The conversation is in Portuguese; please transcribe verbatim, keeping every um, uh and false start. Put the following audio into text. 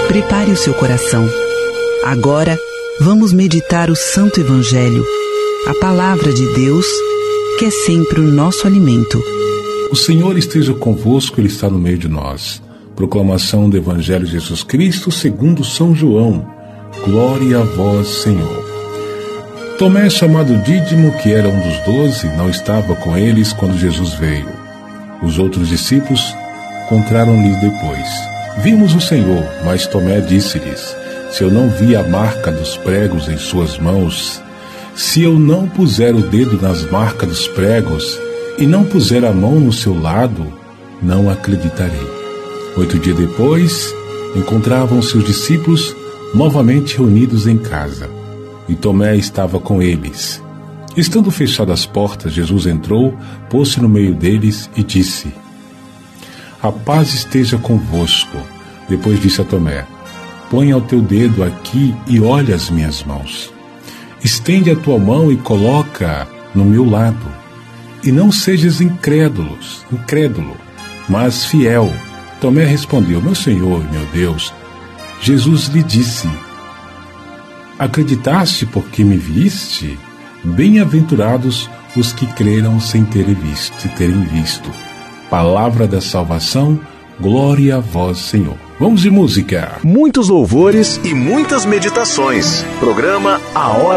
Prepare o seu coração. Agora, vamos meditar o Santo Evangelho, a Palavra de Deus, que é sempre o nosso alimento. O Senhor esteja convosco, Ele está no meio de nós. Proclamação do Evangelho de Jesus Cristo segundo São João. Glória a vós, Senhor. Tomé, chamado Dídimo, que era um dos doze, não estava com eles quando Jesus veio. Os outros discípulos encontraram-lhe depois. Vimos o Senhor, mas Tomé disse-lhes: se eu não vi a marca dos pregos em suas mãos, se eu não puser o dedo nas marcas dos pregos e não puser a mão no seu lado, não acreditarei. Oito dias depois, encontravam seus discípulos novamente reunidos em casa, e Tomé estava com eles. Estando fechadas as portas, Jesus entrou, pôs-se no meio deles e disse: a paz esteja convosco. Depois disse a Tomé: põe o teu dedo aqui e olha as minhas mãos. Estende a tua mão e coloca no meu lado. E não sejas incrédulos, incrédulo, mas fiel. Tomé respondeu: meu Senhor e meu Deus. Jesus lhe disse: acreditaste porque me viste? Bem-aventurados os que creram sem terem visto, sem terem visto. Palavra da salvação, glória a vós, Senhor. Vamos de música. Muitos louvores e muitas meditações. Programa A Hora